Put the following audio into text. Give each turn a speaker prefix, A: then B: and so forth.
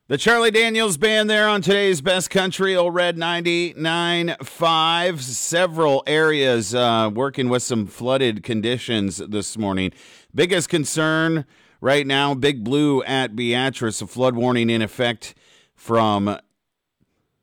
A: The Charlie Daniels Band there on today's Best Country, Old Red 99.5. Several areas working with some flooded conditions this morning. Biggest concern right now, Big Blue at Beatrice, a flood warning in effect from